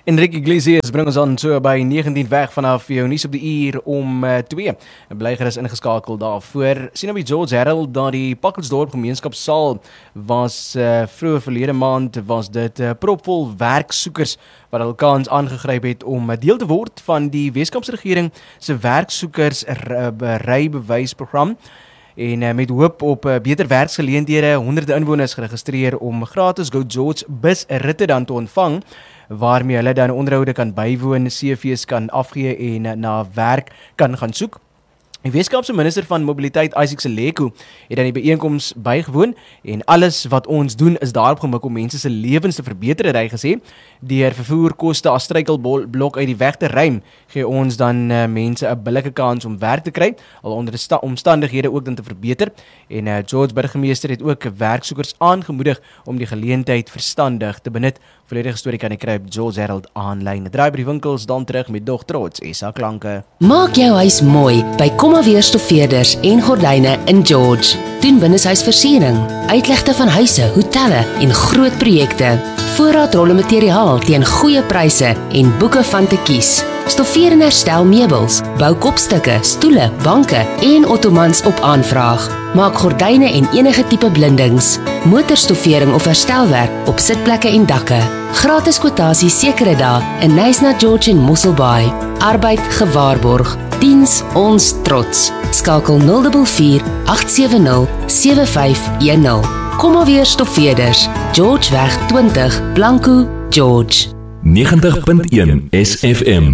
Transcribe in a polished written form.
Enrique Iglesias bring ons aan so by 19 weg vanaf jou nuus op die uur om 2. 'n Blyger is ingeskakel daarvoor. Sien op die George Herald dat die Pakkelsdorp gemeenskapssaal was vroeër verlede maand was dit propvol werksoekers wat hul kans aangegryp het om deel te word van die Weskaapse regering se werksoekers rybewysprogram. En met hoop op beter werksgeleenthede, honderde inwoners geregistreer om gratis Go George busritte dan te ontvang, waarmee hulle dan onderhoude kan bywoon, CV's kan afgee en na werk kan gaan soek. Die Weskaapse minister van Mobiliteit, Isaac Seleku, het aan die byeenkoms bygewoon en alles wat ons doen is daarop gemik om mense se lewens te verbeter, het hy gesê. Deur vervoerkoste as struikelblok uit die weg te ruim, gee ons dan mense 'n billike kans om werk te kry, al onder die omstandighede ook dan te verbeter. En George burgemeester het ook werksoekers aangemoedig om die geleentheid verstandig te benut. Volledige storie kan jy kry op George Herald aanlyn. Draai by die winkels dan terug met dog trots SA klanke. Maak jou huis mooi by Kommaweer Stoffeerders en Gordyne in George. Doen binneshuisversiering, uitlegte van huise, hotelle en groot projekte. Voorraadrolle materiaal teen goeie pryse en boeke van te kies. Stoffeer en herstel meubels, bou kopstukke, stoele, banke en ottomans op aanvraag. Maak gordyne en enige tipe blindings, motorstoffering of herstelwerk op sitplekke en dakke. Gratis kwotasie sekere dae in Knysna George en Mosselbaai. Arbeid gewaarborg. Diens ons trots. Skakel 044 870 7510. Kommaweer Stoffeerders, Georgeweg 20, Blanco, George. 90.1 SFM.